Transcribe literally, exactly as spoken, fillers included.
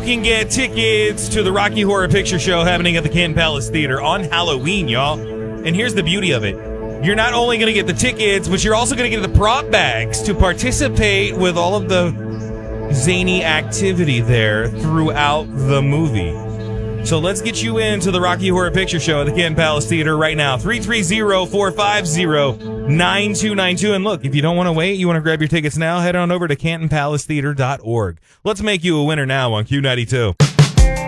can get tickets to the Rocky Horror Picture Show happening at the Canton Palace Theater on Halloween, y'all. And here's the beauty of it. You're not only going to get the tickets, but you're also going to get the prop bags to participate with all of the zany activity there throughout the movie. So let's get you into the Rocky Horror Picture Show at the Canton Palace Theater right now. three three zero, four five zero, nine two nine two. And look, if you don't want to wait, you want to grab your tickets now, head on over to canton palace theater dot org. Let's make you a winner now on Q ninety-two.